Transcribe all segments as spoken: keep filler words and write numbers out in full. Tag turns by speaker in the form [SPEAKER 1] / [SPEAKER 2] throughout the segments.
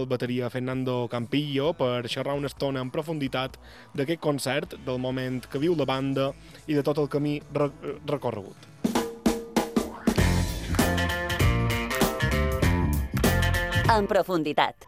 [SPEAKER 1] pel bateria Fernando Campillo per xerrar una estona en profunditat d'aquest concert, del moment que viu la banda i de tot el camí re recorregut.
[SPEAKER 2] En profunditat.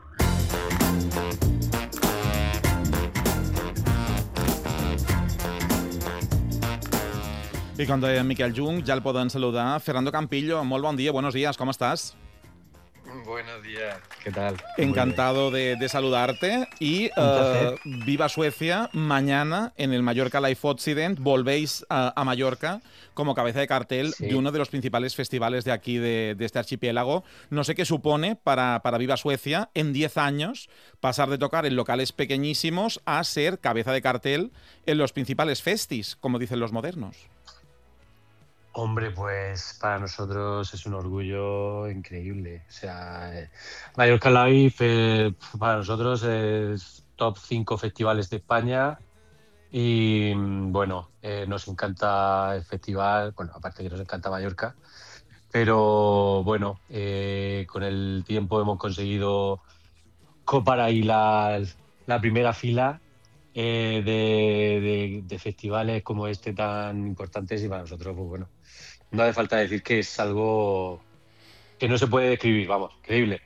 [SPEAKER 3] I com deia Miquel Jung, ja el poden saludar. Fernando Campillo, molt bon dia, buenos días, ¿cómo estás?
[SPEAKER 4] Buenos días, ¿qué tal?
[SPEAKER 3] Encantado de, de saludarte y uh, viva Suecia. Mañana en el Mallorca Live Occident volvéis a, a Mallorca como cabeza de cartel sí. de uno de los principales festivales de aquí, de, de este archipiélago. No sé qué supone para, para Viva Suecia en diez años pasar de tocar en locales pequeñísimos a ser cabeza de cartel en los principales festis, como dicen los modernos.
[SPEAKER 4] Hombre, pues para nosotros es un orgullo increíble. O sea, Mallorca Live eh, para nosotros es top cinco festivales de España y bueno, eh, nos encanta el festival, bueno, aparte que nos encanta Mallorca, pero bueno, eh, con el tiempo hemos conseguido copar ahí la, la primera fila eh, de, de, de festivales como este tan importantes y para nosotros, pues bueno, no hace falta decir que es algo que no se puede describir, vamos, increíble.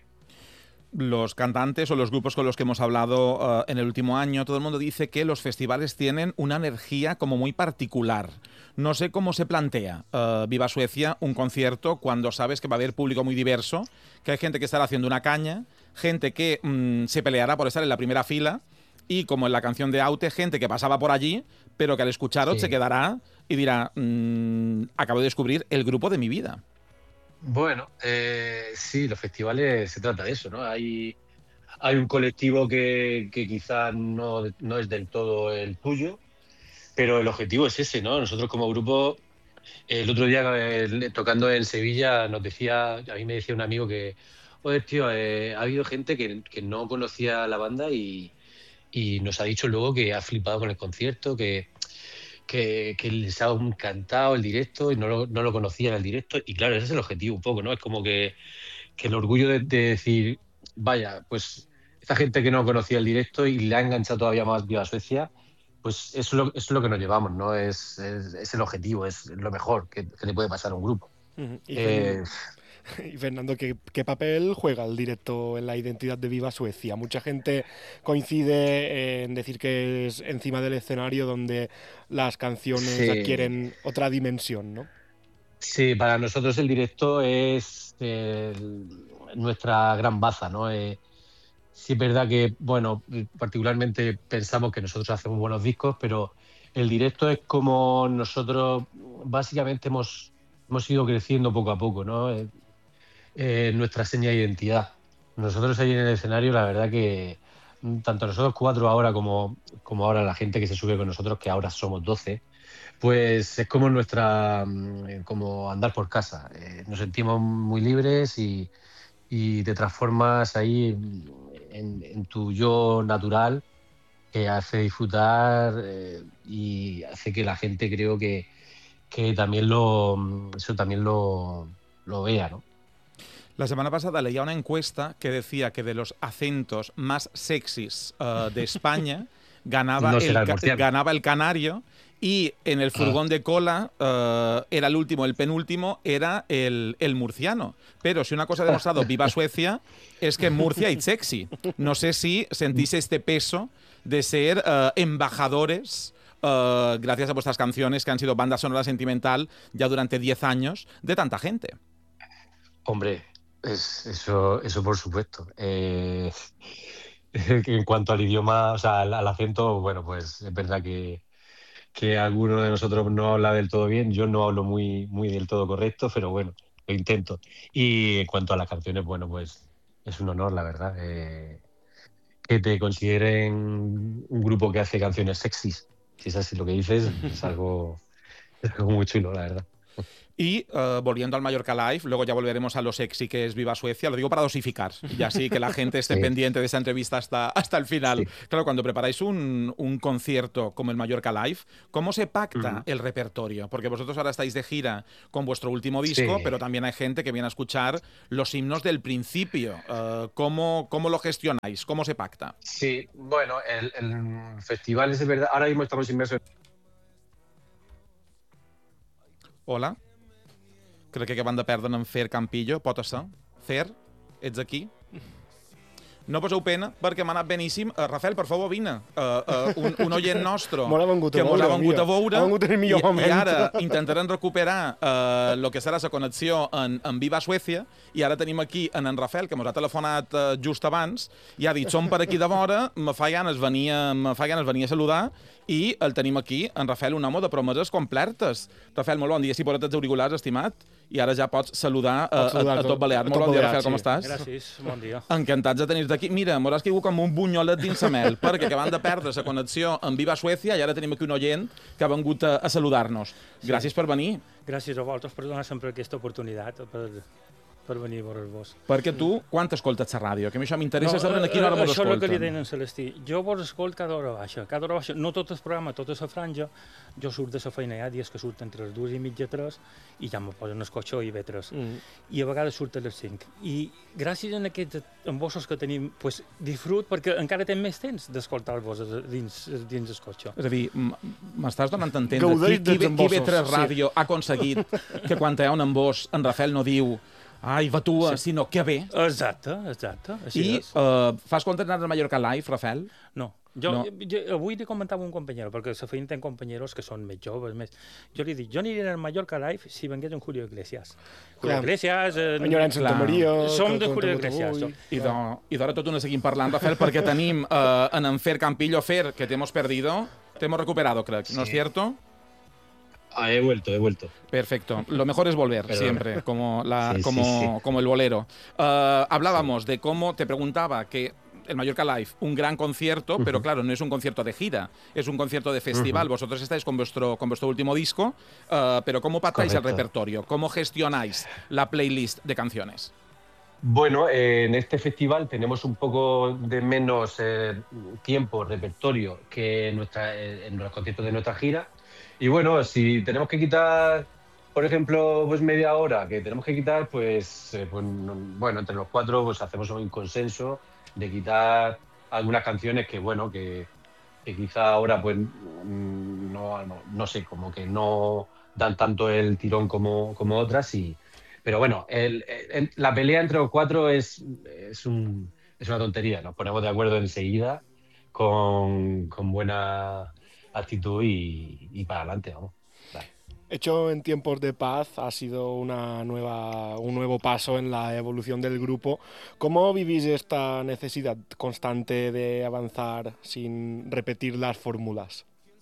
[SPEAKER 3] Los cantantes o los grupos con los que hemos hablado uh, en el último año, todo el mundo dice que los festivales tienen una energía como muy particular. No sé cómo se plantea uh, Viva Suecia un concierto cuando sabes que va a haber público muy diverso, que hay gente que estará haciendo una caña, gente que mmm, se peleará por estar en la primera fila y, como en la canción de Aute, gente que pasaba por allí, pero que al escucharos sí. se quedará y dirá, mmm, acabo de descubrir el grupo de mi vida.
[SPEAKER 4] Bueno, eh, sí, los festivales se trata de eso, ¿no? Hay, hay un colectivo que, que quizás no, no es del todo el tuyo, pero el objetivo es ese, ¿no? Nosotros como grupo, el otro día eh, tocando en Sevilla, nos decía, a mí me decía un amigo que, oye, tío, eh, ha habido gente que, que no conocía la banda y, y nos ha dicho luego que ha flipado con el concierto, que... Que, que les ha encantado el directo y no lo, no lo conocían el directo. Y claro, ese es el objetivo un poco, ¿no? Es como que, que el orgullo de, de decir, vaya, pues esta gente que no conocía el directo y le ha enganchado todavía más Viva Suecia, pues eso es lo, eso es lo que nos llevamos, ¿no? Es, es, es el objetivo, es lo mejor que, que le puede pasar a un grupo.
[SPEAKER 1] Uh-huh. Y,
[SPEAKER 4] eh,
[SPEAKER 1] y Fernando, ¿qué, ¿qué papel juega el directo en la identidad de Viva Suecia? Mucha gente coincide en decir que es encima del escenario donde las canciones sí. adquieren otra dimensión, ¿no?
[SPEAKER 4] Sí, para nosotros el directo es eh, nuestra gran baza, ¿no? Eh, sí es verdad que, bueno, particularmente pensamos que nosotros hacemos buenos discos, pero el directo es como nosotros básicamente hemos, hemos ido creciendo poco a poco, ¿no? Eh, eh, nuestra seña de identidad. Nosotros ahí en el escenario, la verdad que tanto nosotros cuatro ahora como, como ahora la gente que se sube con nosotros, que ahora somos doce, pues es como nuestra, como andar por casa. Eh, nos sentimos muy libres y, y te transformas ahí en, en tu yo natural, que hace disfrutar eh, y hace que la gente, creo que, que también lo, eso también lo, lo vea, ¿no?
[SPEAKER 3] La semana pasada leía una encuesta que decía que de los acentos más sexys uh, de España ganaba,
[SPEAKER 4] no
[SPEAKER 3] el,
[SPEAKER 4] el
[SPEAKER 3] ganaba el canario y en el furgón ah. de cola uh, era el último, el penúltimo era el, el murciano. Pero si una cosa ha demostrado Viva Suecia es que en Murcia hay sexy. No sé si sentís este peso de ser uh, embajadores uh, gracias a vuestras canciones que han sido banda sonora sentimental ya durante diez años de tanta gente.
[SPEAKER 4] Hombre, es, eso, eso por supuesto. Eh, en cuanto al idioma, o sea, al, al acento, bueno, pues es verdad que, que alguno de nosotros no habla del todo bien. Yo no hablo muy, muy del todo correcto, pero bueno, lo intento. Y en cuanto a las canciones, bueno, pues es un honor, la verdad. Eh, que te consideren un grupo que hace canciones sexys. Si es así lo que dices, es algo, es algo muy chulo, la verdad.
[SPEAKER 3] Y uh, volviendo al Mallorca Live, luego ya volveremos a lo sexy que es Viva Suecia, lo digo para dosificar, y así que la gente esté sí. pendiente de esta entrevista hasta, hasta el final. Sí. Claro, cuando preparáis un, un concierto como el Mallorca Live, ¿cómo se pacta uh-huh. el repertorio? Porque vosotros ahora estáis de gira con vuestro último disco, sí. pero también hay gente que viene a escuchar los himnos del principio. Uh, ¿cómo, ¿Cómo lo gestionáis? ¿Cómo se pacta?
[SPEAKER 4] Sí, bueno, el, el festival es de verdad, ahora mismo estamos inmersos.
[SPEAKER 3] Hola? Crec que acaben de perdre en Fer Campillo. Pot ser? Fer, ets aquí? No poseu pena, perquè m'ha anat beníssim. Uh, Rafael, per favor, vine. Uh, uh, un, un oient nostre
[SPEAKER 1] que mos
[SPEAKER 3] ha vengut a veure
[SPEAKER 1] i,
[SPEAKER 3] i ara intentarem recuperar el uh, que serà la connexió en, en Viva Suècia, i ara tenim aquí en en Rafael, que mos ha telefonat uh, just abans, i ha dit, som per aquí de vora, me fa ganes venir a, me fa ganes venir a saludar, i el tenim aquí, en Rafael, un home de promeses complertes. Rafael, molt bon dia, si portes els auriculars, estimat, i ara ja pots saludar, uh, a, a, a tot Balear. Molt bon dia, Rafael, com estàs?
[SPEAKER 5] Gràcies, bon dia.
[SPEAKER 3] Encantats de tenir-te aquí. Mira, m'hauràs caigut com un bunyolet dins la mel, perquè acabem de perdre la connexió en Viva Suècia i ara tenim aquí un oient que ha vengut a, a saludar-nos. Gràcies sí. per venir.
[SPEAKER 5] Gràcies a vosaltres per donar sempre aquesta oportunitat, per, per venir a veure-vos.
[SPEAKER 3] Perquè tu, quan t'escoltes la ràdio? Que a mi això m'interessa no, saber a quina hora mos escolten.
[SPEAKER 5] Això és el que li deien en Celestí. Jo vos escolto cada hora baixa. Cada hora baixa. No tot el programa, tota la franja. Jo surt de la feina, hi ha dies que surt entre les dues i mitja, tres, i ja me posen el cotxe i ve tres. Mm. I a vegades surt a les cinc. I gràcies a aquests embossos que tenim, pues, disfrut, perquè encara tens més temps d'escoltar-vos dins, dins el cotxe.
[SPEAKER 3] És a dir, m'estàs donant a entendre qui, qui, qui ve tres ràdio sí. ha aconseguit que quan hi ha un embós, en Rafael no diu ai, va tu, sí. sinó que bé.
[SPEAKER 5] Exacte, exacte. Així
[SPEAKER 3] I uh, fas compte d'anar al Mallorca Live, Rafael?
[SPEAKER 5] No. Jo, no. jo, avui li comentava un companyero, perquè la feina ten companyeros que són més joves, més... Jo li dic, jo aniré al Mallorca Live si vengués en Julio Iglesias. Julio Clar. Iglesias... Eh,
[SPEAKER 1] Enyorant Santa Maria...
[SPEAKER 5] Som de Julio Iglesias.
[SPEAKER 3] I d'ara tot una seguim parlant, Rafael, perquè tenim uh, en en Fer Campillo. Fer, que t'hemos perdido, t'hemos recuperado, crec, sí. ¿no es cierto?
[SPEAKER 4] Ah, he vuelto, he vuelto.
[SPEAKER 3] Perfecto. Lo mejor es volver, Perdón. siempre, como, la, sí, como, sí, sí. como el bolero. Uh, hablábamos sí. de cómo, te preguntaba que el Mallorca Live, un gran concierto, uh-huh. pero claro, no es un concierto de gira, es un concierto de festival. Uh-huh. Vosotros estáis con vuestro, con vuestro último disco, uh, pero ¿cómo pactáis el repertorio? ¿Cómo gestionáis la playlist de canciones?
[SPEAKER 4] Bueno, eh, en este festival tenemos un poco de menos eh, tiempo, repertorio, que en, nuestra, eh, en los conciertos de nuestra gira. Y bueno, si tenemos que quitar, por ejemplo, pues media hora que tenemos que quitar, pues, eh, pues bueno, entre los cuatro pues hacemos un consenso de quitar algunas canciones que, bueno, que, que quizá ahora, pues, no, no, no sé, como que no dan tanto el tirón como, como otras. Y, pero bueno, el, el, la pelea entre los cuatro es, es, un, es una tontería. Nos ponemos de acuerdo enseguida con, con buena actitud y, y para adelante, vamos. Vale.
[SPEAKER 1] Hecho en tiempos de paz ha sido una nueva, un nuevo paso en la evolución del grupo. ¿Cómo vivís esta necesidad constante de avanzar sin repetir las fórmulas?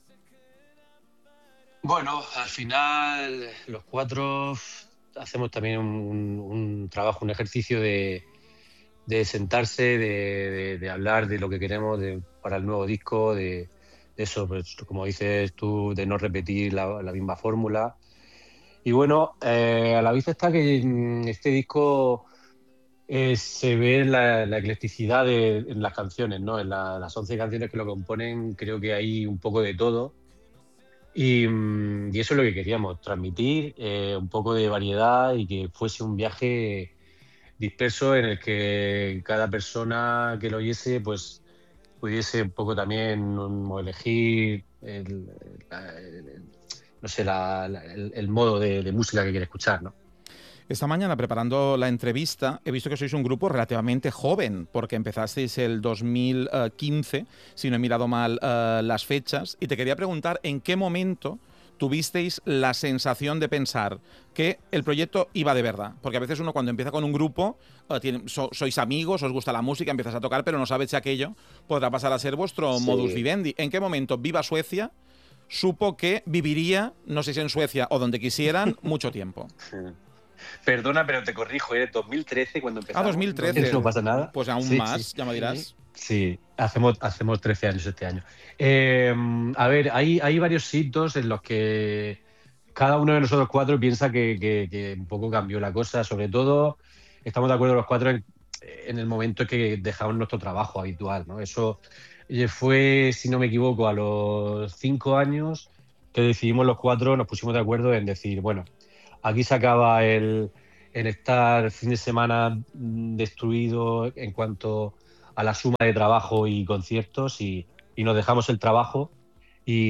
[SPEAKER 4] Bueno, al final los cuatro hacemos también un, un trabajo, un ejercicio de, de sentarse, de, de, de hablar de lo que queremos de, para el nuevo disco, de eso, pues, como dices tú, de no repetir la, la misma fórmula. Y bueno, eh, a la vista está que en este disco eh, se ve la, la eclecticidad de, en las canciones, ¿no? En la, las once canciones que lo componen, creo que hay un poco de todo. Y, y eso es lo que queríamos, transmitir eh, un poco de variedad y que fuese un viaje disperso en el que cada persona que lo oyese, pues, pudiese un poco también elegir el, el, el, no sé, la, la, el, el modo de, de música que quiere escuchar, ¿no?
[SPEAKER 3] Esta mañana, preparando la entrevista, he visto que sois un grupo relativamente joven, porque empezasteis el dos mil quince, si no he mirado mal uh, las fechas, y te quería preguntar en qué momento tuvisteis la sensación de pensar que el proyecto iba de verdad. Porque a veces uno cuando empieza con un grupo, uh, tiene, so, sois amigos, os gusta la música, empiezas a tocar, pero no sabes si aquello podrá pasar a ser vuestro sí. modus vivendi. ¿En qué momento Viva Suecia supo que viviría, no sé si en Suecia o donde quisieran, mucho tiempo?
[SPEAKER 4] Sí. Perdona, pero te corrijo, era dos mil trece cuando empezamos.
[SPEAKER 3] Ah, dos mil trece.
[SPEAKER 4] No pasa nada.
[SPEAKER 3] Pues aún sí, más, sí. ya me dirás.
[SPEAKER 4] Sí, hacemos, hacemos trece años este año. Eh, a ver, hay, hay varios hitos en los que cada uno de nosotros cuatro piensa que, que, que un poco cambió la cosa. Sobre todo, estamos de acuerdo los cuatro en, en el momento en que dejamos nuestro trabajo habitual, ¿no? Eso fue, si no me equivoco, a los cinco años que decidimos los cuatro, nos pusimos de acuerdo en decir, bueno, aquí se acaba el, el estar fin de semana destruido en cuanto a la suma de trabajo y conciertos y, y nos dejamos el trabajo y,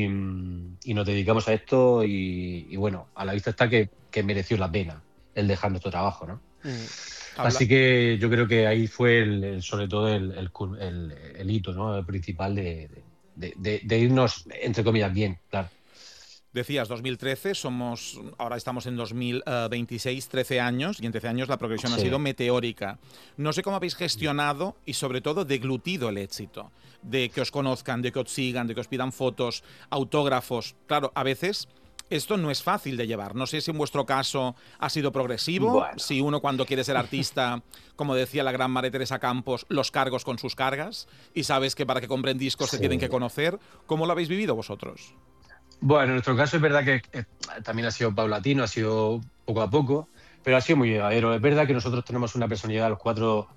[SPEAKER 4] y nos dedicamos a esto y, y bueno, a la vista está que, que mereció la pena el dejar nuestro trabajo, ¿no? Mm. Así que yo creo que ahí fue el, el, sobre todo el, el, el, el hito, ¿no? El principal de, de, de, de irnos, entre comillas, bien, claro.
[SPEAKER 3] Decías, dos mil trece, somos, ahora estamos en dos mil veintiséis, trece años, y en trece años la progresión sí. ha sido meteórica. No sé cómo habéis gestionado y sobre todo deglutido el éxito, de que os conozcan, de que os sigan, de que os pidan fotos, autógrafos. Claro, a veces esto no es fácil de llevar. No sé si en vuestro caso ha sido progresivo, bueno. si uno cuando quiere ser artista, como decía la gran María Teresa Campos, los cargos con sus cargas, y sabes que para que compren discos sí. te tienen que conocer. ¿Cómo lo habéis vivido vosotros?
[SPEAKER 4] Bueno, en nuestro caso es verdad que eh, también ha sido paulatino, ha sido poco a poco, pero ha sido muy llevadero. Es verdad que nosotros tenemos una personalidad, los cuatro,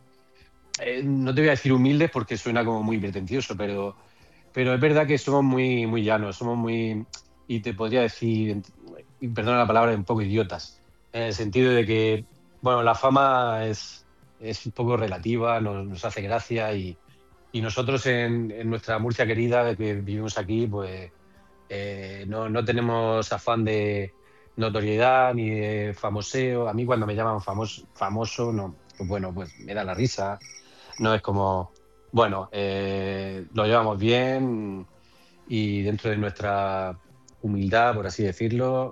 [SPEAKER 4] eh, no te voy a decir humildes porque suena como muy pretencioso, pero, pero es verdad que somos muy, muy llanos, somos muy, y te podría decir, y perdona la palabra, un poco idiotas, en el sentido de que, bueno, la fama es, es un poco relativa, nos, nos hace gracia y, y nosotros en, en nuestra Murcia querida, que vivimos aquí, pues Eh, no, no tenemos afán de notoriedad ni de famoseo. A mí cuando me llaman famoso, famoso no, pues bueno, pues me da la risa. No es como, bueno, eh, lo llevamos bien y dentro de nuestra humildad, por así decirlo,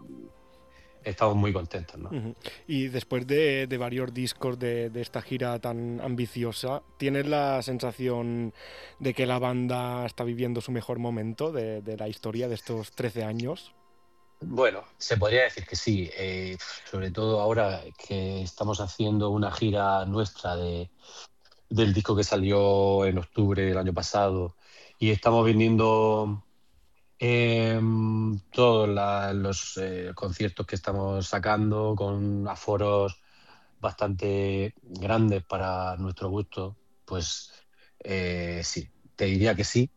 [SPEAKER 4] estamos muy contentos, ¿no?
[SPEAKER 1] Uh-huh. Y después de, de varios discos de, de esta gira tan ambiciosa, ¿tienes la sensación de que la banda está viviendo su mejor momento de, de la historia de estos trece años?
[SPEAKER 4] Bueno, se podría decir que sí, eh, sobre todo ahora que estamos haciendo una gira nuestra de, del disco que salió en octubre del año pasado y estamos vendiendo Eh, todos la, los eh, conciertos que estamos sacando con aforos bastante grandes para nuestro gusto, pues eh, sí, te diría que sí.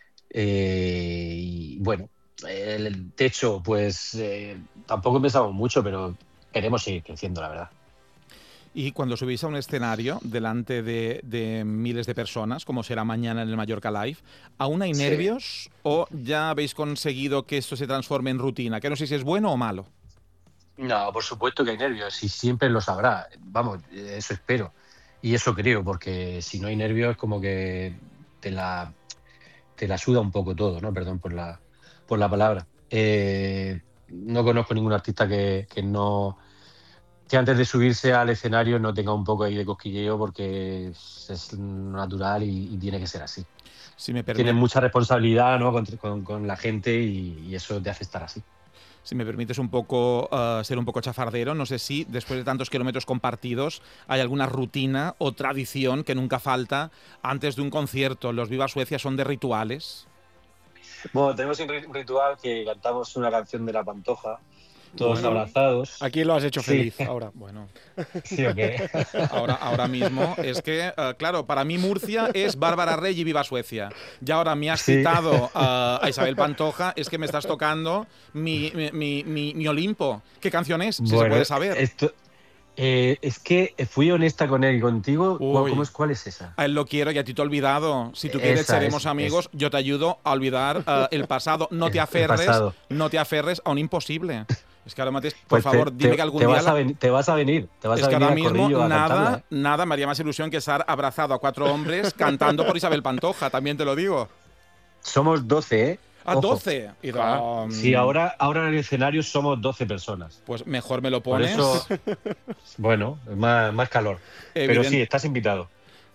[SPEAKER 4] Eh, y bueno, el techo, pues eh, tampoco pensamos mucho, pero queremos seguir creciendo, la verdad.
[SPEAKER 3] Y cuando subís a un escenario delante de, de miles de personas, como será mañana en el Mallorca Live, ¿aún hay nervios sí. o ya habéis conseguido que esto se transforme en rutina? Que no sé si es bueno o malo.
[SPEAKER 4] No, por supuesto que hay nervios y siempre los habrá. Vamos, eso espero. Y eso creo, porque si no hay nervios es como que te la, te la suda un poco todo, ¿no? Perdón por la, por la palabra. Eh, no conozco ningún artista que, que no... que antes de subirse al escenario no tenga un poco ahí de cosquilleo porque es natural y, y tiene que ser así.
[SPEAKER 3] Si me permite...
[SPEAKER 4] Tienes mucha responsabilidad, ¿no? con, con, con la gente y, y eso te hace estar así.
[SPEAKER 3] Si me permites un poco uh, ser un poco chafardero, no sé si después de tantos kilómetros compartidos hay alguna rutina o tradición que nunca falta antes de un concierto. ¿Los Viva Suecia son de rituales?
[SPEAKER 4] Bueno, tenemos un ritual que cantamos una canción de La Pantoja, todos bueno, abrazados.
[SPEAKER 1] Aquí lo has hecho feliz
[SPEAKER 4] sí.
[SPEAKER 1] ahora.
[SPEAKER 3] Bueno.
[SPEAKER 4] Sí, ¿o qué?
[SPEAKER 3] Ahora, ahora mismo es que, uh, claro, para mí Murcia es Bárbara Rey y Viva Suecia. Y ahora me has sí. citado uh, a Isabel Pantoja, es que me estás tocando mi, mi, mi, mi Olimpo. ¿Qué canción es? Si
[SPEAKER 4] bueno,
[SPEAKER 3] se puede saber.
[SPEAKER 4] Esto, eh, es que fui honesta con él y contigo. Uy, ¿Cómo es, ¿Cuál es esa?
[SPEAKER 3] A él lo quiero y a ti te he olvidado. Si tú quieres, esa seremos es, amigos. Es. Yo te ayudo a olvidar uh, el pasado. No te aferres, no te aferres a un imposible. Es que ahora, Matías, por
[SPEAKER 4] pues
[SPEAKER 3] favor,
[SPEAKER 4] te,
[SPEAKER 3] dime
[SPEAKER 4] te,
[SPEAKER 3] que algún
[SPEAKER 4] te
[SPEAKER 3] día...
[SPEAKER 4] Vas la... venir, te vas a venir, te vas
[SPEAKER 3] es
[SPEAKER 4] a venir
[SPEAKER 3] que ahora mismo
[SPEAKER 4] a
[SPEAKER 3] nada,
[SPEAKER 4] cantarla, ¿eh?
[SPEAKER 3] nada me haría más ilusión que estar abrazado a cuatro hombres cantando por Isabel Pantoja, también te lo digo.
[SPEAKER 4] Somos doce, ¿eh?
[SPEAKER 3] ¿A doce? Y
[SPEAKER 4] da, um... Sí, ahora, ahora en el escenario somos doce personas.
[SPEAKER 3] Pues mejor me lo pones.
[SPEAKER 4] Por eso, bueno, más, más calor. Pero sí, estás invitado.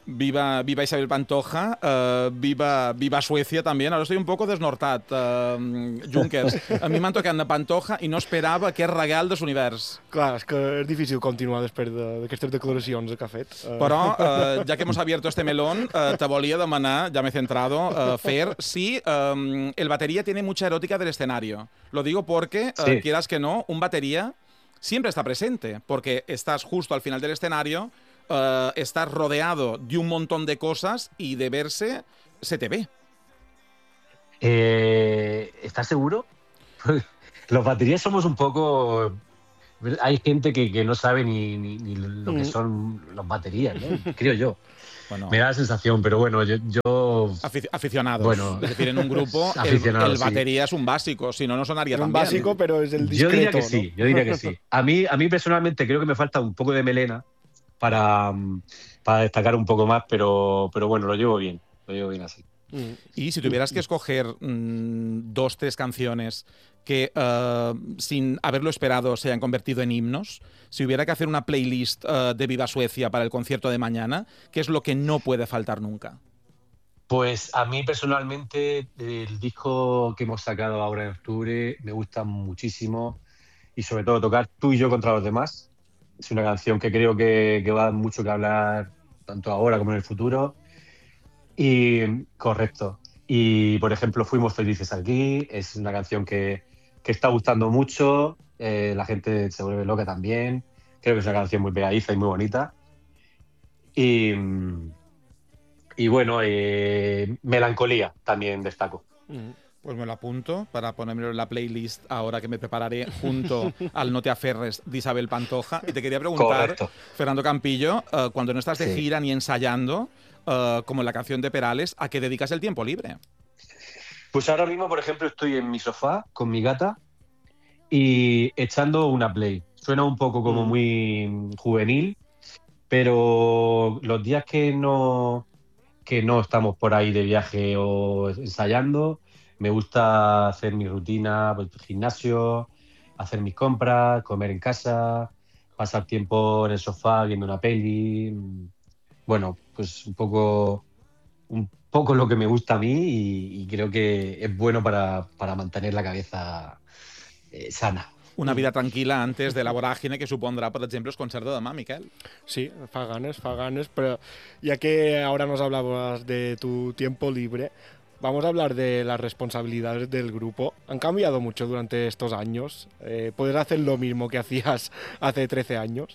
[SPEAKER 3] Viva, viva Isabel Pantoja, uh, viva, viva Suecia también. Ahora estoy un poco desnortat, uh, Junkers. A mi m'han tocat una Pantoja i no esperava aquest regal de l'univers.
[SPEAKER 1] Clar, és que és difícil continuar després d'aquestes de, declaracions que ha fet. Uh...
[SPEAKER 3] Però, uh, ja que hemos abierto este melón, uh, te volia demanar, ya me he centrado, uh, Fer, si um, el batería tiene mucha erótica del escenario. Lo digo porque, uh,
[SPEAKER 4] sí.
[SPEAKER 3] quieras que no, un batería siempre está presente, porque estás justo al final del escenario, Uh, estás rodeado de un montón de cosas y de verse se te ve.
[SPEAKER 4] Eh, ¿Estás seguro? Los baterías somos un poco... Hay gente que, que no sabe ni, ni, ni lo que son los baterías, ¿no? Creo yo. Bueno, me da la sensación, pero bueno, yo... yo...
[SPEAKER 3] Afic aficionados.
[SPEAKER 4] Bueno,
[SPEAKER 3] es decir, en un grupo el, el batería sí. es un básico, si no, no sonaría tan
[SPEAKER 1] bien.
[SPEAKER 3] Un
[SPEAKER 1] básico, pero es el discreto,
[SPEAKER 4] Yo diría que
[SPEAKER 1] ¿no?
[SPEAKER 4] sí, yo diría que sí. A mí, a mí personalmente creo que me falta un poco de melena Para, para destacar un poco más, pero, pero bueno, lo llevo bien, lo llevo bien así.
[SPEAKER 3] Y si tuvieras que escoger mmm, dos, tres canciones que uh, sin haberlo esperado se hayan convertido en himnos, si hubiera que hacer una playlist uh, de Viva Suecia para el concierto de mañana, ¿qué es lo que no puede faltar nunca?
[SPEAKER 4] Pues a mí personalmente el disco que hemos sacado ahora en octubre me gusta muchísimo y sobre todo tocar Tú y yo contra los demás. Es una canción que creo que, que va a dar mucho que hablar tanto ahora como en el futuro. Y correcto. Y, por ejemplo, Fuimos felices aquí. Es una canción que, que está gustando mucho. Eh, la gente se vuelve loca también. Creo que es una canción muy pegadiza y muy bonita. Y, y bueno, eh, Melancolía también destaco.
[SPEAKER 3] Mm. Pues me lo apunto para ponérmelo en la playlist ahora que me prepararé junto al No te aferres de Isabel Pantoja. Y te quería preguntar, correcto. Fernando Campillo, uh, cuando no estás de sí. gira ni ensayando, uh, como en la canción de Perales, ¿a qué dedicas el tiempo libre?
[SPEAKER 4] Pues ahora mismo, por ejemplo, estoy en mi sofá con mi gata y echando una play. Suena un poco como muy juvenil, pero los días que no, que no estamos por ahí de viaje o ensayando, me gusta hacer mi rutina, pues, gimnasio, hacer mis compras, comer en casa, pasar tiempo en el sofá viendo una peli. Bueno, pues un poco, un poco lo que me gusta a mí y, y creo que es bueno para, para mantener la cabeza eh, sana.
[SPEAKER 3] Una vida tranquila antes de la vorágine que supondrá, por ejemplo, el concert de demà, Miquel.
[SPEAKER 1] Sí, fa ganes, fa ganes, pero ya que ahora nos hablabas de tu tiempo libre, vamos a hablar de las responsabilidades del grupo. Han cambiado mucho durante estos años. Eh, ¿Puedes hacer lo mismo que hacías hace trece años?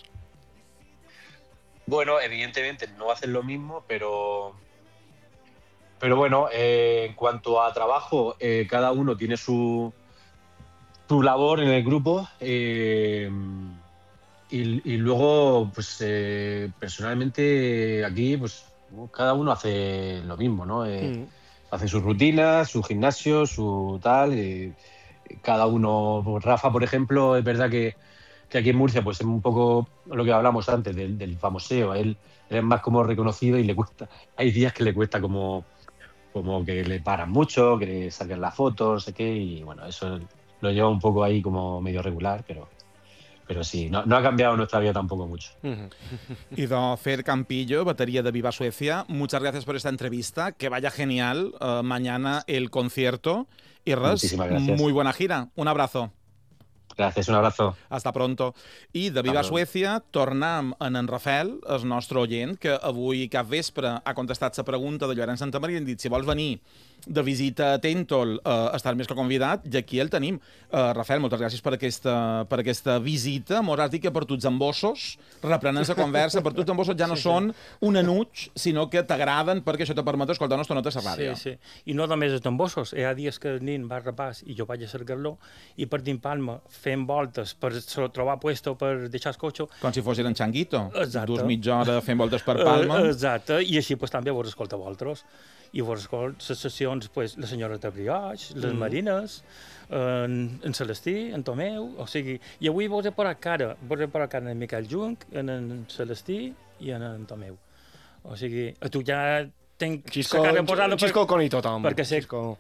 [SPEAKER 4] Bueno, evidentemente no hacen lo mismo, pero, pero bueno, eh, en cuanto a trabajo, eh, cada uno tiene su, su labor en el grupo eh, y, y luego, pues eh, personalmente aquí, pues cada uno hace lo mismo, ¿no? Eh, mm. Hace su rutina, su gimnasio, su tal. Eh, cada uno, Rafa, por ejemplo, es verdad que, que aquí en Murcia, pues es un poco lo que hablamos antes del, del famoseo. Él, él es más como reconocido y le cuesta. Hay días que le cuesta como, como que le paran mucho, que le saquen las fotos, no sé qué, y bueno, eso lo lleva un poco ahí como medio regular, pero. Pero sí, no, no ha cambiado nuestra vida tampoco mucho.
[SPEAKER 3] Y don Fer Campillo, batería de Viva Suecia, muchas gracias por esta entrevista, que vaya genial uh, mañana el concierto y res, muy buena gira, un abrazo.
[SPEAKER 4] Gràcies, un abrazo.
[SPEAKER 3] Hasta pronto. I de Viva Suècia tornem en en Rafael, el nostre oient, que avui cap vespre ha contestat la pregunta de Llorenç Santamaria i han dit si vols venir de visita a Tèntol, eh, estar més que convidat, i aquí el tenim. Eh, Rafael, moltes gràcies per aquesta, per aquesta visita. Mos has dit que per tu els embossos, reprenent la conversa, per tu els embossos ja no sí, són sí. un enuig, sinó que t'agraden perquè això te permet escoltar una estoneta a la ràdio.
[SPEAKER 5] Sí, sí. I no només els embossos. Hi ha dies que el nin va a repàs i jo vaig a cercar-lo i partim Palma fent voltes per trobar puesto per deixar el cotxe.
[SPEAKER 3] Com si fossin en Changuito. Exacte. Dus mitja hora fent voltes per Palma.
[SPEAKER 5] Exacte. I així pues, també vos escolta vosaltres. I vos escolta les sessions, pues, la senyora de Brioix, les mm. Marines, en, en Celestí, en Tomeu, o sigui, i avui vos he posat cara, vos he posat cara en Miquel Jung, en en Celestí i en en Tomeu. O sigui, a tu ja tenc
[SPEAKER 1] Xisco,
[SPEAKER 5] la cara posada
[SPEAKER 1] Xisco el coni tothom.
[SPEAKER 5] perquè sé...
[SPEAKER 1] Xisco...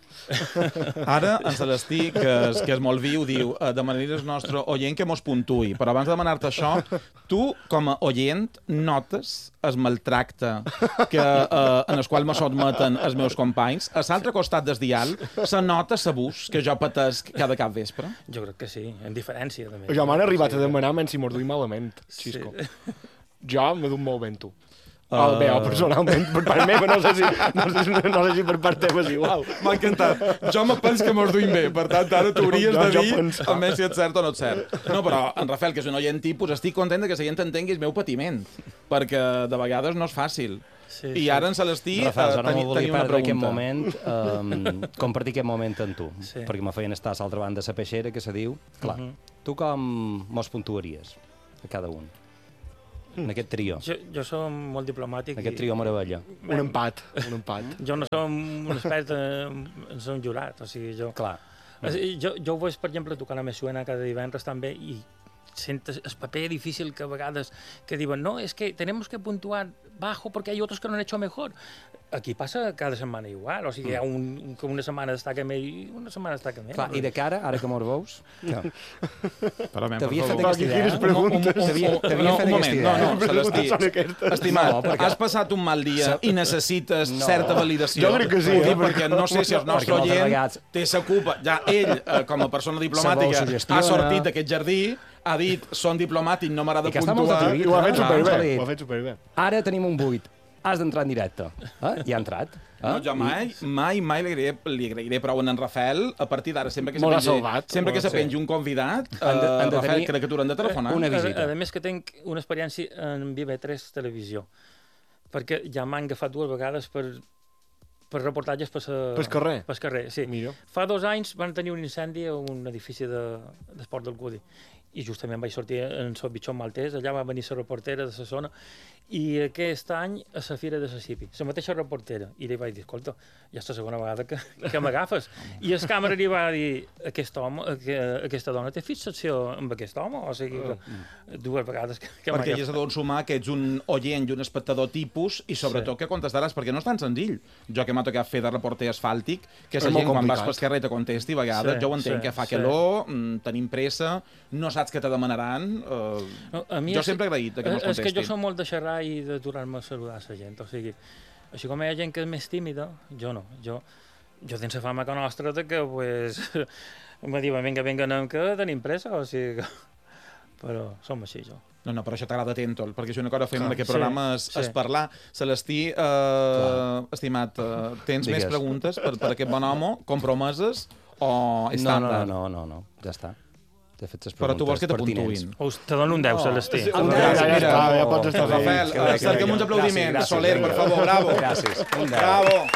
[SPEAKER 3] Ara, en Celestí, que és, que és molt viu, diu eh, demanaries al nostre oient que mos puntui. Però abans de demanar-te això, tu, com a oient, notes el maltracte que, eh, en el qual me sotmeten els meus companys. A l'altre costat del dial se nota l'abús que jo patesc cada cap vespre?
[SPEAKER 5] Jo crec que sí, en diferència. També.
[SPEAKER 1] Jo m'han arribat
[SPEAKER 5] sí,
[SPEAKER 1] a demanar menys si m'orduï malament, Xisco.
[SPEAKER 5] Sí.
[SPEAKER 1] Jo m'he dut molt ben, tu.
[SPEAKER 3] Uh...
[SPEAKER 1] Oh, bé, oh, personalment, per part meva, no sé si, no sé, no sé si per part teva és igual.
[SPEAKER 3] M'ha encantat. Jo me penso que mos duim bé, per tant, ara t'hauries
[SPEAKER 1] Jo-
[SPEAKER 3] de
[SPEAKER 1] jo
[SPEAKER 3] dir
[SPEAKER 1] penso.
[SPEAKER 3] almenys si és cert o no és cert. No, però en Rafael, que és un oient tipus, estic content de que la gent entengui el meu patiment, perquè de vegades no és fàcil.
[SPEAKER 5] Sí,
[SPEAKER 3] I
[SPEAKER 5] sí.
[SPEAKER 3] ara en Celestí eh,
[SPEAKER 6] Rafael, jo no
[SPEAKER 3] teni,
[SPEAKER 6] me volia
[SPEAKER 3] tenia una
[SPEAKER 6] perdre aquest
[SPEAKER 3] pregunta.
[SPEAKER 6] moment, um, compartir aquest moment amb tu,
[SPEAKER 5] Sí.
[SPEAKER 6] perquè me feien estar a l'altra banda de la peixera, que se diu... Clar,
[SPEAKER 5] Mhm.
[SPEAKER 6] tu com mos puntuaries a cada un? En aquest trio,
[SPEAKER 5] Jo, jo som molt diplomàtic.
[SPEAKER 6] en aquest trio meravella.
[SPEAKER 1] Un empat, un empat.
[SPEAKER 5] Jo no som un expert, en, en ser un jurat, o sigui, jo...
[SPEAKER 6] Clar,
[SPEAKER 5] O sigui, jo, jo ho veig, per exemple, tocant a Messuena cada divendres també, i sentes el paper difícil que a vegades que diuen, no, es que tenemos que puntuar bajo porque hay otros que lo han hecho mejor. Aquí passa cada setmana igual, o sigui, hi ha un, que una setmana destaca més i una setmana destaca més.
[SPEAKER 6] clar, i de cara, ara que mos veus, que
[SPEAKER 3] Però, ben,
[SPEAKER 6] t'havia
[SPEAKER 3] per
[SPEAKER 6] fet
[SPEAKER 3] favor.
[SPEAKER 6] aquesta idea.
[SPEAKER 1] quines
[SPEAKER 6] eh?
[SPEAKER 1] preguntes?
[SPEAKER 6] T'havia
[SPEAKER 3] Un-
[SPEAKER 6] t'havia
[SPEAKER 3] no,
[SPEAKER 6] fet
[SPEAKER 3] un
[SPEAKER 6] aquesta
[SPEAKER 3] moment,
[SPEAKER 6] idea.
[SPEAKER 3] no, no, Celestí.
[SPEAKER 1] Són aquestes.
[SPEAKER 3] Estimat,
[SPEAKER 6] No, perquè-
[SPEAKER 3] has passat un mal dia i necessites
[SPEAKER 6] No.
[SPEAKER 3] certa validació.
[SPEAKER 1] Jo crec que sí,
[SPEAKER 3] Ho dic
[SPEAKER 1] eh,
[SPEAKER 3] perquè no sé si el nostre
[SPEAKER 6] perquè moltes
[SPEAKER 3] oient
[SPEAKER 6] vegades-
[SPEAKER 3] té sa culpa. Ja ell, eh, com a persona diplomàtica,
[SPEAKER 6] Se vol suggestiona.
[SPEAKER 3] ha sortit d'aquest jardí, ha dit, són diplomàtic, no m'agrada
[SPEAKER 6] I que està molt
[SPEAKER 3] puntuar.
[SPEAKER 6] atrevit,
[SPEAKER 1] I ho ha
[SPEAKER 6] eh?
[SPEAKER 1] fet
[SPEAKER 6] Clar,
[SPEAKER 1] superbé,
[SPEAKER 6] ens l'ha dit.
[SPEAKER 1] ho ha fet superbé.
[SPEAKER 6] Ara tenim un buit. Has d'entrar en directe. Eh? I ha entrat. Eh?
[SPEAKER 3] No, jo mai, mai, mai li agrairé, li agrairé prou en en Rafael. A partir d'ara, sempre que se
[SPEAKER 1] Molt ha
[SPEAKER 3] pengi,
[SPEAKER 1] salvat.
[SPEAKER 3] sempre que se
[SPEAKER 1] Sí.
[SPEAKER 3] pengi un convidat, eh,
[SPEAKER 6] Han de- han de
[SPEAKER 3] Rafael,
[SPEAKER 6] tenir
[SPEAKER 3] crec que t'hauran de telefonar.
[SPEAKER 6] una
[SPEAKER 5] A,
[SPEAKER 6] visita.
[SPEAKER 5] a més que tinc una experiència en V B tres Televisió, perquè ja m'han agafat dues vegades per, per reportatges per sa,
[SPEAKER 1] Pel carrer?
[SPEAKER 5] Pel carrer, sí.
[SPEAKER 1] Mira.
[SPEAKER 5] Fa dos anys van tenir un incendi a un edifici de, d'Esport del Cudi i justament vaig sortir en el bitxó maltès, allà va venir la reportera de la zona i aquest any a la Fira de Sassipi, la mateixa reportera, i li vaig dir, escolta, ja és la segona vegada que, que m'agafes. I el càmera li va dir, aquest home, que, aquesta dona té fixació amb aquest home, o sigui, que, dues vegades que, que
[SPEAKER 3] Perquè
[SPEAKER 5] m'agafa.
[SPEAKER 3] hi has de don sumar que ets un oient i un espectador tipus i sobretot
[SPEAKER 5] Sí.
[SPEAKER 3] que contestaràs, perquè no és tan senzill. Jo que m'ha tocat fer de reporter asfàltic, que
[SPEAKER 1] És
[SPEAKER 3] la
[SPEAKER 1] molt
[SPEAKER 3] gent quan vas
[SPEAKER 1] complicat.
[SPEAKER 3] pel carrer te contesti, a vegades
[SPEAKER 5] Sí,
[SPEAKER 3] jo ho entenc,
[SPEAKER 5] sí,
[SPEAKER 3] que fa
[SPEAKER 5] sí.
[SPEAKER 3] calor, mm, tenim pressa, no saps què te demanaran. Eh,
[SPEAKER 5] No, a mi
[SPEAKER 3] jo
[SPEAKER 5] és-
[SPEAKER 3] sempre he agraït que mos
[SPEAKER 5] És que
[SPEAKER 3] contestin.
[SPEAKER 5] jo som molt de xerrar i de durar-me a saludar a la gent, o sigui, així com hi ha gent que és més tímida, jo no, jo, jo tens la fama que nostra de que, pues, me diuen, vinga, vinga, anem, que tenim pressa, o sigui, que... però som així, jo.
[SPEAKER 3] No, no, però això t'agrada tèntol, perquè si una cosa fem en aquest
[SPEAKER 5] Sí,
[SPEAKER 3] programa és,
[SPEAKER 5] sí.
[SPEAKER 3] és parlar. Celestí, eh, estimat, eh, tens
[SPEAKER 6] Digues.
[SPEAKER 3] més preguntes per, per aquest bon home, compromeses o
[SPEAKER 6] No, no,
[SPEAKER 3] estàndard?
[SPEAKER 6] no, no, no, ja està. T'he fet les
[SPEAKER 3] Però tu vols que te
[SPEAKER 6] preguntes
[SPEAKER 3] puntuïn.
[SPEAKER 5] Us, te dono un deu, Celestí.
[SPEAKER 1] Sí,
[SPEAKER 6] Un
[SPEAKER 1] ja,
[SPEAKER 6] deu,
[SPEAKER 1] ja, ja
[SPEAKER 6] mira.
[SPEAKER 1] està, ja pots estar bé.
[SPEAKER 3] Rafael,
[SPEAKER 6] Que bé, que
[SPEAKER 3] cerca'm
[SPEAKER 6] bé.
[SPEAKER 3] uns aplaudiments.
[SPEAKER 6] Gràcies, gràcies,
[SPEAKER 3] Soler, per
[SPEAKER 6] vinga.
[SPEAKER 3] favor, bravo.
[SPEAKER 6] Gràcies, un deu.
[SPEAKER 3] Bravo.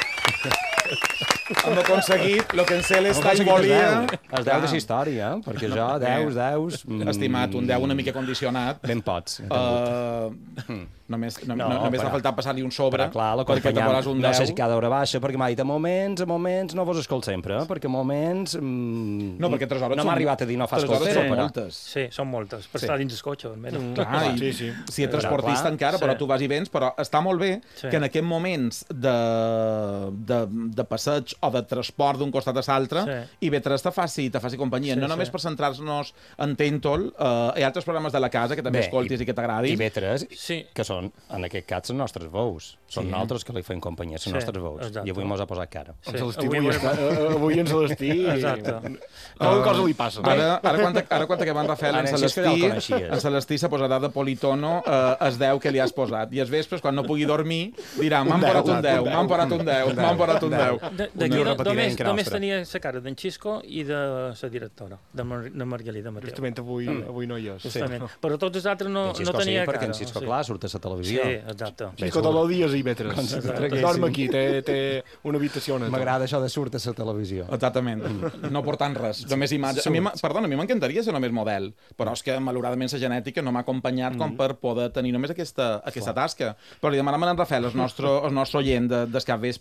[SPEAKER 3] Hem aconseguit el que en Celestany volia.
[SPEAKER 6] Els deu de la història, eh? Perquè jo, deus, deus... mm,
[SPEAKER 3] Estimat, un deu una mica condicionat.
[SPEAKER 6] Ben pots.
[SPEAKER 3] Uh, només no, no,
[SPEAKER 6] No,
[SPEAKER 3] només
[SPEAKER 6] però-
[SPEAKER 3] ha faltat passar-li un sobre
[SPEAKER 6] Però, clar,
[SPEAKER 3] perquè te
[SPEAKER 6] l'acompanyant,
[SPEAKER 3] posàs un
[SPEAKER 6] no
[SPEAKER 3] deu.
[SPEAKER 6] sé si cada hora baixa, perquè m'ha dit a moments, a moments no vos escolt sempre, eh? perquè a moments... Mm,
[SPEAKER 3] No, perquè tres hores
[SPEAKER 6] no
[SPEAKER 3] són-
[SPEAKER 6] m'ha arribat a dir no fas
[SPEAKER 3] tres hores
[SPEAKER 6] escoltar,
[SPEAKER 3] són
[SPEAKER 6] però...
[SPEAKER 3] moltes.
[SPEAKER 5] Sí, són moltes, per
[SPEAKER 3] Sí.
[SPEAKER 5] estar dins el cotxe, almenys.
[SPEAKER 3] Clar, i
[SPEAKER 1] Sí, sí.
[SPEAKER 3] si ets
[SPEAKER 6] Però,
[SPEAKER 3] transportista
[SPEAKER 6] clar,
[SPEAKER 3] encara, però
[SPEAKER 5] sí.
[SPEAKER 3] tu vas i vens, però està molt bé
[SPEAKER 5] Sí.
[SPEAKER 3] que en aquests moments de, de, de passeig o de transport d'un costat a l'altre,
[SPEAKER 5] Sí.
[SPEAKER 3] i B tres te faci, te faci companyia.
[SPEAKER 5] Sí,
[SPEAKER 3] no només
[SPEAKER 5] sí.
[SPEAKER 3] per centrar-nos en Tentol, eh, hi ha altres programes de la casa que també
[SPEAKER 6] Bé,
[SPEAKER 3] escoltis i, i que
[SPEAKER 6] I
[SPEAKER 3] t'agradin.
[SPEAKER 6] B tres,
[SPEAKER 5] Sí.
[SPEAKER 6] que són, en aquest cas, les nostres veus. Són
[SPEAKER 3] Sí.
[SPEAKER 6] nosaltres que li fem companyia, les
[SPEAKER 5] Sí,
[SPEAKER 6] nostres veus.
[SPEAKER 5] exacte.
[SPEAKER 6] I avui mos ha posat cara.
[SPEAKER 1] En
[SPEAKER 5] Sí,
[SPEAKER 1] Celestí
[SPEAKER 5] avui
[SPEAKER 1] avui,
[SPEAKER 5] volem-
[SPEAKER 1] està, eh, avui en Celestí...
[SPEAKER 5] Exacte.
[SPEAKER 1] Alguna cosa li passa.
[SPEAKER 3] Ara, ara, quan, ara quan acabem Rafael, en
[SPEAKER 6] Ara, si és que ja el
[SPEAKER 3] Celestí,
[SPEAKER 6] coneixies.
[SPEAKER 3] en Celestí se posarà de politono eh, es deu que li has posat. I els vespres, quan no pugui dormir, dirà, m'han posat un deu, m'han posat un deu, m'han posat un deu.
[SPEAKER 5] De-
[SPEAKER 6] Un
[SPEAKER 5] D'aquí
[SPEAKER 6] deu
[SPEAKER 5] no,
[SPEAKER 6] repetiré
[SPEAKER 5] només,
[SPEAKER 6] en que
[SPEAKER 5] només
[SPEAKER 6] nostre.
[SPEAKER 5] tenia la cara d'en Xisco i de la directora, de, Mar de Margalida Mateu.
[SPEAKER 1] Justament avui, avui no hi és.
[SPEAKER 5] Justament. Però tots els altres no,
[SPEAKER 6] En
[SPEAKER 5] no
[SPEAKER 6] Xisco
[SPEAKER 5] tenia
[SPEAKER 6] sí, perquè
[SPEAKER 5] cara.
[SPEAKER 6] en Xisco,
[SPEAKER 5] o sigui.
[SPEAKER 6] clar, surt a la
[SPEAKER 5] Sí,
[SPEAKER 6] televisió.
[SPEAKER 5] exacte.
[SPEAKER 1] Xisco tots els dies i vetres.
[SPEAKER 6] Exacte.
[SPEAKER 1] Dorm aquí, té, té una habitació. on
[SPEAKER 6] M'agrada això de surt a la televisió.
[SPEAKER 3] Exactament. No portant res, només imatge. A mi, m'ha- perdona, a mi m'encantaria ser només model, però és que malauradament la genètica no m'ha acompanyat com per poder tenir només aquesta, aquesta tasca. Però li demanàvem a en Rafael, el nostre, el nostre oient de, dels cap vespres,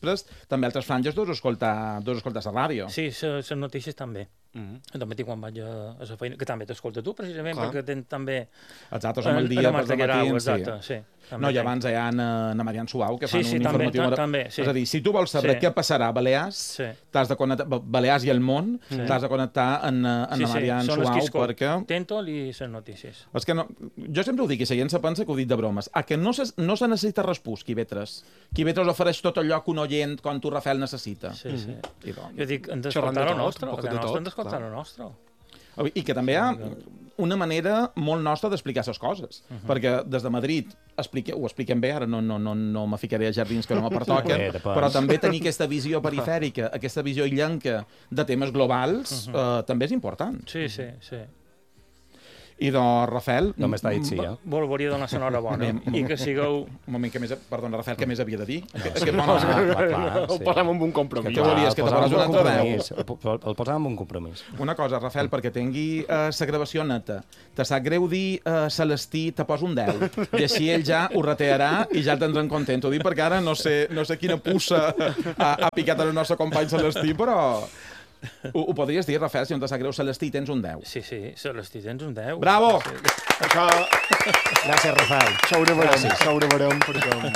[SPEAKER 3] també altres franges dos escoltar, dos escoltar la ràdio.
[SPEAKER 5] Sí, les notícies també.
[SPEAKER 1] Mm.
[SPEAKER 5] També tinc quan vaig a, a la feina, que també t'escolta tu, precisament,
[SPEAKER 1] Clar.
[SPEAKER 5] perquè tens també...
[SPEAKER 3] Exacte, som el dia per
[SPEAKER 5] matí,
[SPEAKER 3] sí.
[SPEAKER 5] exacte, sí.
[SPEAKER 3] No, i abans hi ha na, na Marian Suau, que fan
[SPEAKER 5] Sí, sí,
[SPEAKER 3] un
[SPEAKER 5] també,
[SPEAKER 3] informatiu...
[SPEAKER 5] ta- també, sí.
[SPEAKER 3] És a dir, si tu vols saber
[SPEAKER 5] Sí.
[SPEAKER 3] què passarà a Balears,
[SPEAKER 5] Sí.
[SPEAKER 3] t'has de connectar... Balears i el món,
[SPEAKER 5] Sí.
[SPEAKER 3] t'has de connectar en, en
[SPEAKER 5] Sí,
[SPEAKER 3] na
[SPEAKER 5] sí,
[SPEAKER 3] Marian
[SPEAKER 5] són els
[SPEAKER 3] Suau,
[SPEAKER 5] qui escolten.
[SPEAKER 3] perquè...
[SPEAKER 5] Tentol i les notícies.
[SPEAKER 3] És que no, jo sempre ho dic, i la gent se pensa que ho dic de bromes. A que no se, no se necessita respús, Quivetres. Quivetres ofereix tot allò que un oient, com tu, Rafael, necessita.
[SPEAKER 5] Sí, sí.
[SPEAKER 3] I, doncs,
[SPEAKER 5] Jo dic, hem
[SPEAKER 1] Xerrant de
[SPEAKER 5] d'escoltar
[SPEAKER 1] tot,
[SPEAKER 5] el nostre,
[SPEAKER 1] un poc
[SPEAKER 5] que
[SPEAKER 1] de
[SPEAKER 5] el nostre
[SPEAKER 1] tot,
[SPEAKER 5] hem d'escoltar
[SPEAKER 1] clar.
[SPEAKER 5] el nostre.
[SPEAKER 3] I que també hi ha una manera molt nostra d'explicar les coses. Uh -huh. Perquè des de Madrid explique, ho expliquem bé, ara no, no, no, no me ficaré a jardins que no me pertoquen,
[SPEAKER 6] Bé, depèn.
[SPEAKER 3] però també tenir aquesta visió perifèrica, aquesta visió illenca de temes globals, uh -huh. eh, també és important.
[SPEAKER 5] Sí, sí, sí.
[SPEAKER 3] I doncs, Rafael...
[SPEAKER 6] No m'està dit sí, eh?
[SPEAKER 5] Vol, volia donar l'enhorabona i que sigueu...
[SPEAKER 3] Un moment, que més, perdona, Rafael, què més havia de dir? No, que, que
[SPEAKER 6] no,
[SPEAKER 3] bona...
[SPEAKER 6] clar, clar,
[SPEAKER 1] Ho
[SPEAKER 6] sí.
[SPEAKER 1] posem amb un compromís.
[SPEAKER 3] Què volies, que te
[SPEAKER 6] el
[SPEAKER 3] poses un
[SPEAKER 6] posàvem
[SPEAKER 3] altre
[SPEAKER 6] en
[SPEAKER 3] deu?
[SPEAKER 6] compromís. El po- El posàvem en un compromís.
[SPEAKER 3] Una cosa, Rafael, perquè tingui la uh, gravació neta. Te sap greu dir uh, Celestí, te poso un deu. I així ell ja ho ratearà i ja el tindrem content. Ho dic perquè ara no sé, no sé quina puça ha, ha picat el nostre company Celestí, però... Ho, ho podries dir, Rafael, si no te sap greu Celestí, tens un deu.
[SPEAKER 5] Sí, sí, Celestí, tens un deu.
[SPEAKER 3] Bravo!
[SPEAKER 1] Això,
[SPEAKER 6] Gràcies, Rafael.
[SPEAKER 1] això ho gravarem, això ho gravarem perquè...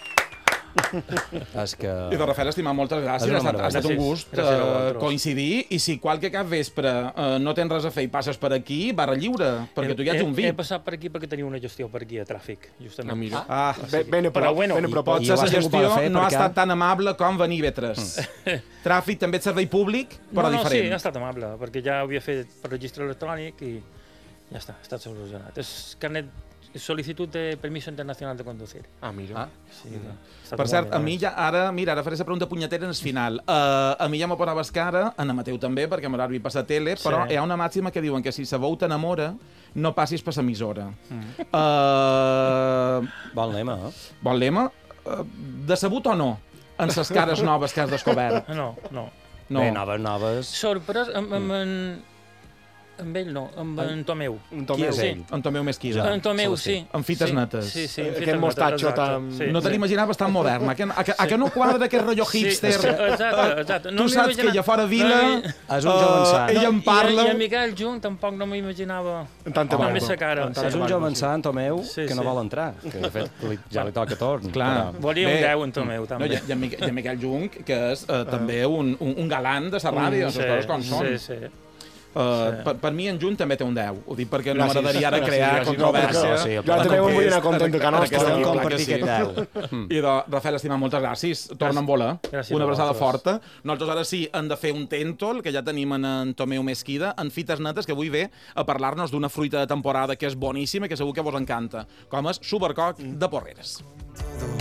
[SPEAKER 6] És que...
[SPEAKER 3] I doncs, Rafael, estimat, moltes gràcies.
[SPEAKER 6] És una
[SPEAKER 3] Ha estat, ha estat un
[SPEAKER 5] meravella.
[SPEAKER 3] gust
[SPEAKER 5] Gràcies a
[SPEAKER 3] uh,
[SPEAKER 5] vosaltres.
[SPEAKER 3] coincidir. I si qualque cap vespre uh, no tens res a fer i passes per aquí, barra lliure, perquè tu ja ets un
[SPEAKER 5] He, he
[SPEAKER 3] vi.
[SPEAKER 5] passat per aquí perquè tenia una gestió per aquí a tràfic, justament.
[SPEAKER 1] Ah, mira.
[SPEAKER 3] Ah,
[SPEAKER 1] Ben, ben a
[SPEAKER 5] Però
[SPEAKER 1] prop,
[SPEAKER 5] bueno,
[SPEAKER 1] ben a
[SPEAKER 5] i-
[SPEAKER 1] prop.
[SPEAKER 3] Potser
[SPEAKER 6] I ho
[SPEAKER 3] la
[SPEAKER 6] has tingut
[SPEAKER 3] gestió
[SPEAKER 6] per fer,
[SPEAKER 3] no ha
[SPEAKER 6] perquè-
[SPEAKER 3] estat tan amable com venir vetres. Tràfic també és servei públic, però
[SPEAKER 5] no, no,
[SPEAKER 3] diferent.
[SPEAKER 5] sí, ha estat amable, perquè ja ho havia fet per registre electrònic i ja està, ha estat solucionat. És carnet, sol·licitud de permiso internacional de conducir.
[SPEAKER 1] Ah, mira.
[SPEAKER 3] Ah.
[SPEAKER 5] Sí, mm.
[SPEAKER 3] Per cert, a mi ja, ara, mira, ara faré la pregunta punyetera en el final. Uh, a mi ja m'ho posaves cara, en Mateu també, perquè m'haurà vist passar tele, però
[SPEAKER 5] Sí.
[SPEAKER 3] hi ha una màxima que diuen que si sa veu t'enamora, no passis per l'emissora. Mm. Uh,
[SPEAKER 6] Bon lema, eh?
[SPEAKER 3] bon lema? Uh, decebut o no? En les cares noves que has descobert?
[SPEAKER 5] No, no.
[SPEAKER 3] No.
[SPEAKER 6] Bé, noves, noves...
[SPEAKER 5] Sorprès amb, amb, en, amb ell no, amb en Tomeu.
[SPEAKER 1] Un
[SPEAKER 6] Qui
[SPEAKER 1] Tomeu.
[SPEAKER 6] és
[SPEAKER 5] Sí.
[SPEAKER 6] ell?
[SPEAKER 3] En Tomeu Mesquida.
[SPEAKER 5] En Tomeu,
[SPEAKER 6] Celestí.
[SPEAKER 5] sí.
[SPEAKER 3] Amb fites
[SPEAKER 5] sí,
[SPEAKER 3] netes.
[SPEAKER 5] Sí, sí,
[SPEAKER 1] Aquest
[SPEAKER 5] amb fites
[SPEAKER 1] mostatxo
[SPEAKER 5] netes, exacte.
[SPEAKER 1] tan-
[SPEAKER 5] Sí,
[SPEAKER 3] No te
[SPEAKER 5] sí.
[SPEAKER 3] l'imaginaves tan modern. A que, a, que, a que no quadra aquest rotllo hipster?
[SPEAKER 5] Sí, exacte, exacte.
[SPEAKER 3] Tu saps que ella fora vila...
[SPEAKER 5] No,
[SPEAKER 6] És un jove sant.
[SPEAKER 3] ella em parla...
[SPEAKER 5] I, i en Miquel Junt tampoc no m'imaginava
[SPEAKER 1] Tanta
[SPEAKER 5] amb
[SPEAKER 1] barba.
[SPEAKER 5] aquesta cara.
[SPEAKER 1] Amb tanta
[SPEAKER 6] És un
[SPEAKER 1] barba,
[SPEAKER 6] jove
[SPEAKER 1] sí.
[SPEAKER 6] sant, Tomeu,
[SPEAKER 5] Sí,
[SPEAKER 6] que no
[SPEAKER 5] sí.
[SPEAKER 6] vol entrar. Que, de fet, li, ja li toca torn.
[SPEAKER 3] Clar.
[SPEAKER 6] però-
[SPEAKER 5] Volia
[SPEAKER 3] Bé,
[SPEAKER 5] un deu en Tomeu,
[SPEAKER 3] No,
[SPEAKER 5] també.
[SPEAKER 3] i, i, en Miquel, i en Miquel Jung, que és uh, també un, un, un galant de la ràdio, les coses com són.
[SPEAKER 5] Sí, sí.
[SPEAKER 3] Uh,
[SPEAKER 5] Sí.
[SPEAKER 3] per, per mi en Junt també té un deu. Ho dic perquè no
[SPEAKER 1] Gràcies,
[SPEAKER 3] m'agradaria ara
[SPEAKER 1] gràcies,
[SPEAKER 3] crear
[SPEAKER 1] gràcies.
[SPEAKER 3] controvèrsia.
[SPEAKER 6] No, sí, el
[SPEAKER 1] Jo també em vull anar content que no
[SPEAKER 3] en
[SPEAKER 1] estic
[SPEAKER 3] aquesta
[SPEAKER 1] aquí.
[SPEAKER 3] equip,
[SPEAKER 6] compartir
[SPEAKER 3] clar que
[SPEAKER 6] aquest deu.
[SPEAKER 3] I de, Rafael, estimat, moltes gràcies. Torna a volar.
[SPEAKER 5] Gràcies
[SPEAKER 3] Una
[SPEAKER 5] a
[SPEAKER 3] abraçada
[SPEAKER 5] vosaltres.
[SPEAKER 3] forta. Nosaltres ara sí hem de fer un tèntol, que ja tenim en, en Tomeu Mesquida, en fites netes, que avui ve a parlar-nos d'una fruita de temporada que és boníssima i que segur que vos encanta, com és Supercoc de Porreres.